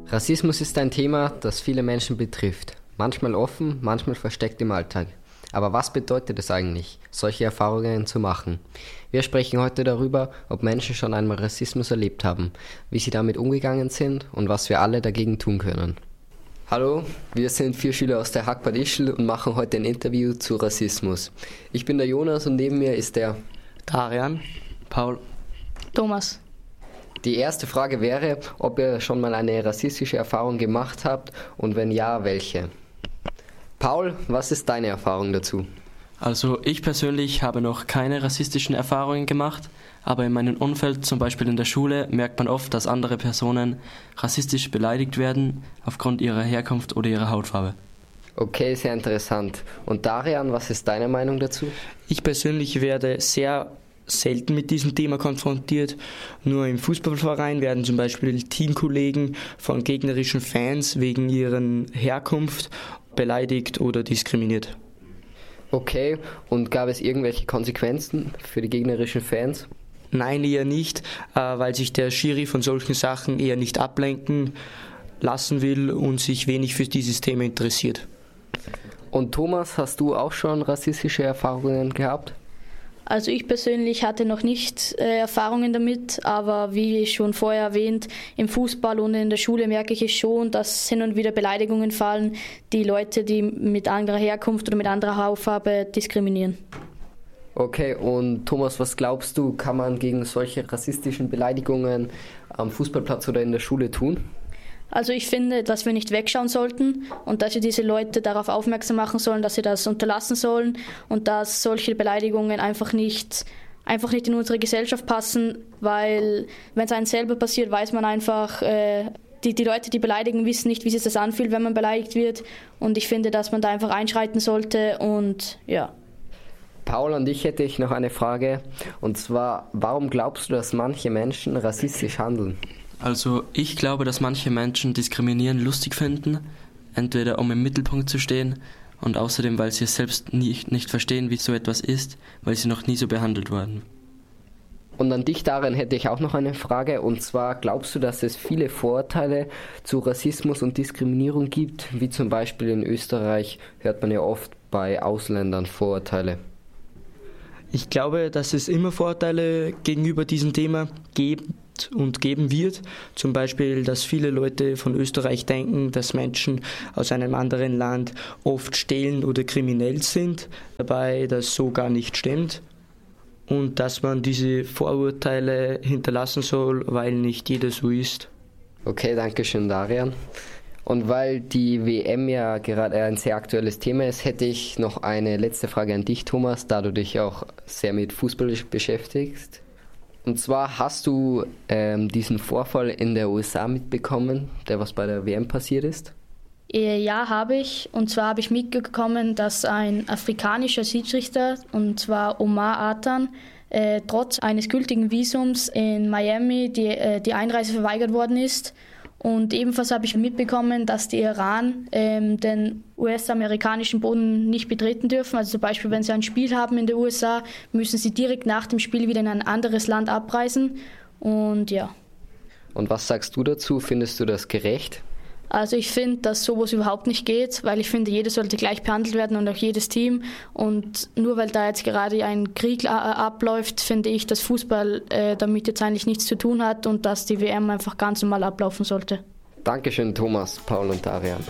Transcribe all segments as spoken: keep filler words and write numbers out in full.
Rassismus ist ein Thema, das viele Menschen betrifft. Manchmal offen, manchmal versteckt im Alltag. Aber was bedeutet es eigentlich, solche Erfahrungen zu machen? Wir sprechen heute darüber, ob Menschen schon einmal Rassismus erlebt haben, wie sie damit umgegangen sind und was wir alle dagegen tun können. Hallo, wir sind vier Schüler aus der Hagbad Ischl und machen heute ein Interview zu Rassismus. Ich bin der Jonas und neben mir ist der Darian, Paul, Thomas. Die erste Frage wäre, ob ihr schon mal eine rassistische Erfahrung gemacht habt und wenn ja, welche? Paul, was ist deine Erfahrung dazu? Also ich persönlich habe noch keine rassistischen Erfahrungen gemacht, aber in meinem Umfeld, zum Beispiel in der Schule, merkt man oft, dass andere Personen rassistisch beleidigt werden aufgrund ihrer Herkunft oder ihrer Hautfarbe. Okay, sehr interessant. Und Darian, was ist deine Meinung dazu? Ich persönlich werde sehr selten mit diesem Thema konfrontiert. Nur im Fußballverein werden zum Beispiel Teamkollegen von gegnerischen Fans wegen ihrer Herkunft beleidigt oder diskriminiert. Okay, und gab es irgendwelche Konsequenzen für die gegnerischen Fans? Nein, eher nicht, weil sich der Schiri von solchen Sachen eher nicht ablenken lassen will und sich wenig für dieses Thema interessiert. Und Thomas, hast du auch schon rassistische Erfahrungen gehabt? Also ich persönlich hatte noch nicht äh, Erfahrungen damit, aber wie schon vorher erwähnt, im Fußball und in der Schule merke ich es schon, dass hin und wieder Beleidigungen fallen, die Leute, die mit anderer Herkunft oder mit anderer Hautfarbe diskriminieren. Okay, und Thomas, was glaubst du, kann man gegen solche rassistischen Beleidigungen am Fußballplatz oder in der Schule tun? Also ich finde, dass wir nicht wegschauen sollten und dass wir diese Leute darauf aufmerksam machen sollen, dass sie das unterlassen sollen und dass solche Beleidigungen einfach nicht, einfach nicht in unsere Gesellschaft passen, weil wenn es einem selber passiert, weiß man einfach, äh, die, die Leute, die beleidigen, wissen nicht, wie sich das anfühlt, wenn man beleidigt wird, und ich finde, dass man da einfach einschreiten sollte und ja. Paul, an dich hätte ich noch eine Frage, und zwar, warum glaubst du, dass manche Menschen rassistisch handeln? Also ich glaube, dass manche Menschen Diskriminieren lustig finden, entweder um im Mittelpunkt zu stehen und außerdem, weil sie es selbst nicht, nicht verstehen, wie so etwas ist, weil sie noch nie so behandelt wurden. Und an dich darin hätte ich auch noch eine Frage, und zwar, glaubst du, dass es viele Vorurteile zu Rassismus und Diskriminierung gibt, wie zum Beispiel in Österreich hört man ja oft bei Ausländern Vorurteile? Ich glaube, dass es immer Vorteile gegenüber diesem Thema gibt und geben wird. Zum Beispiel, dass viele Leute von Österreich denken, dass Menschen aus einem anderen Land oft stehlen oder kriminell sind, dabei das so gar nicht stimmt. Und dass man diese Vorurteile hinterlassen soll, weil nicht jeder so ist. Okay, danke schön, Darian. Und weil die W M ja gerade ein sehr aktuelles Thema ist, hätte ich noch eine letzte Frage an dich, Thomas, da du dich auch sehr mit Fußball beschäftigst. Und zwar, hast du ähm, diesen Vorfall in der U S A mitbekommen, der was bei der W M passiert ist? Ja, habe ich. Und zwar habe ich mitbekommen, dass ein afrikanischer Schiedsrichter, und zwar Omar Atan, äh, trotz eines gültigen Visums in Miami die, äh, die Einreise verweigert worden ist. Und ebenfalls habe ich mitbekommen, dass die Iran ähm, den U S-amerikanischen Boden nicht betreten dürfen. Also zum Beispiel, wenn sie ein Spiel haben in den U S A, müssen sie direkt nach dem Spiel wieder in ein anderes Land abreisen. Und ja. Und was sagst du dazu? Findest du das gerecht? Also ich finde, dass sowas überhaupt nicht geht, weil ich finde, jeder sollte gleich behandelt werden und auch jedes Team. Und nur weil da jetzt gerade ein Krieg äh, abläuft, finde ich, dass Fußball äh, damit jetzt eigentlich nichts zu tun hat und dass die W M einfach ganz normal ablaufen sollte. Dankeschön, Thomas, Paul und Darian.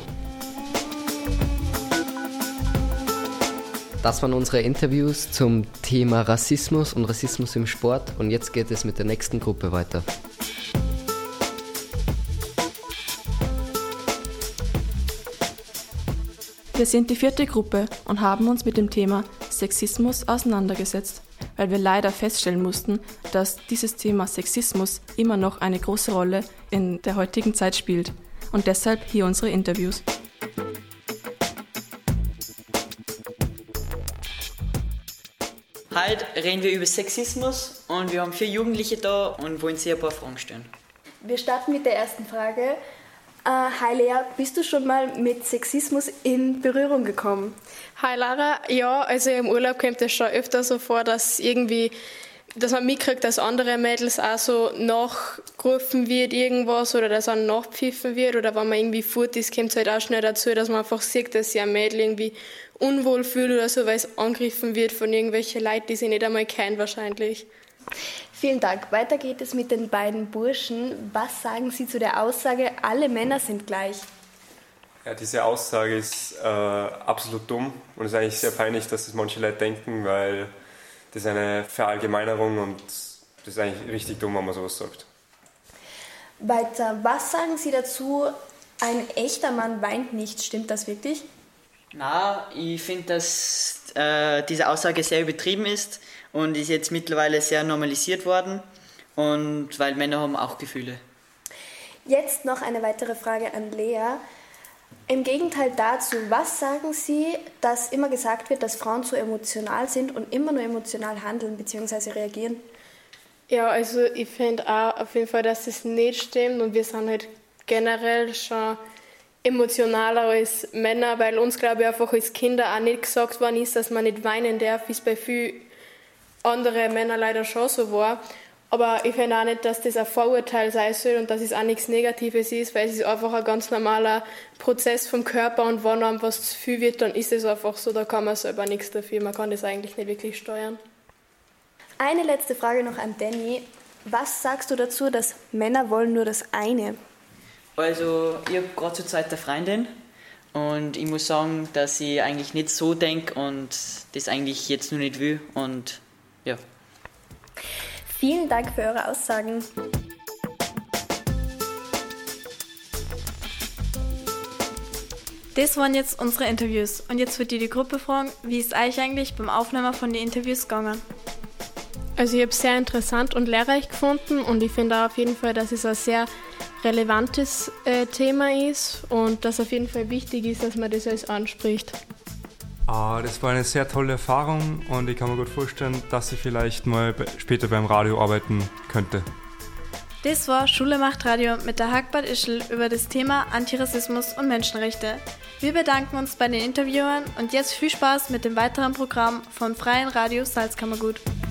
Das waren unsere Interviews zum Thema Rassismus und Rassismus im Sport, und jetzt geht es mit der nächsten Gruppe weiter. Wir sind die vierte Gruppe und haben uns mit dem Thema Sexismus auseinandergesetzt, weil wir leider feststellen mussten, dass dieses Thema Sexismus immer noch eine große Rolle in der heutigen Zeit spielt. Und deshalb hier unsere Interviews. Heute reden wir über Sexismus und wir haben vier Jugendliche da und wollen sie ein paar Fragen stellen. Wir starten mit der ersten Frage. Äh, hi Lea, bist du schon mal mit Sexismus in Berührung gekommen? Hi Lara, ja, also im Urlaub kommt es schon öfter so vor, dass irgendwie dass man mitkriegt, dass andere Mädels auch so nachgerufen wird irgendwas oder dass einem nachpfiffen wird oder wenn man irgendwie fort ist, kommt es halt auch schnell dazu, dass man einfach sieht, dass sich ein Mädel irgendwie unwohl fühlt oder so, weil es angegriffen wird von irgendwelchen Leuten, die sie nicht einmal kennen wahrscheinlich. Vielen Dank. Weiter geht es mit den beiden Burschen. Was sagen Sie zu der Aussage, alle Männer sind gleich? Ja, diese Aussage ist äh, absolut dumm und es ist eigentlich sehr peinlich, dass das manche Leute denken, weil das ist eine Verallgemeinerung und das ist eigentlich richtig dumm, wenn man sowas sagt. Weiter, was sagen Sie dazu, ein echter Mann weint nicht, stimmt das wirklich? Na, ich finde, dass äh, diese Aussage sehr übertrieben ist und ist jetzt mittlerweile sehr normalisiert worden und weil Männer haben auch Gefühle. Jetzt noch eine weitere Frage an Lea. Im Gegenteil dazu, was sagen Sie, dass immer gesagt wird, dass Frauen zu emotional sind und immer nur emotional handeln bzw. reagieren? Ja, also ich finde auch auf jeden Fall, dass das nicht stimmt und wir sind halt generell schon emotionaler als Männer, weil uns, glaube ich, einfach als Kinder auch nicht gesagt worden ist, dass man nicht weinen darf, wie es bei vielen anderen Männern leider schon so war. Aber ich finde auch nicht, dass das ein Vorurteil sein soll und dass es auch nichts Negatives ist, weil es ist einfach ein ganz normaler Prozess vom Körper und wenn einem was zu viel wird, dann ist es einfach so, da kann man selber nichts dafür, man kann das eigentlich nicht wirklich steuern. Eine letzte Frage noch an Danny. Was sagst du dazu, dass Männer wollen nur das eine? Also ich habe gerade zur Zeit eine Freundin und ich muss sagen, dass ich eigentlich nicht so denke und das eigentlich jetzt nur nicht will und ja. Vielen Dank für eure Aussagen. Das waren jetzt unsere Interviews und jetzt wird ihr die Gruppe fragen, wie ist euch eigentlich beim Aufnehmen von den Interviews gegangen? Also ich habe es sehr interessant und lehrreich gefunden und ich finde auch auf jeden Fall, dass es ein sehr relevantes äh, Thema ist und dass auf jeden Fall wichtig ist, dass man das alles anspricht. Ah, das war eine sehr tolle Erfahrung und ich kann mir gut vorstellen, dass ich vielleicht mal später beim Radio arbeiten könnte. Das war Schule macht Radio mit der Hagbard Ischl über das Thema Antirassismus und Menschenrechte. Wir bedanken uns bei den Interviewern und jetzt viel Spaß mit dem weiteren Programm von Freien Radio Salzkammergut.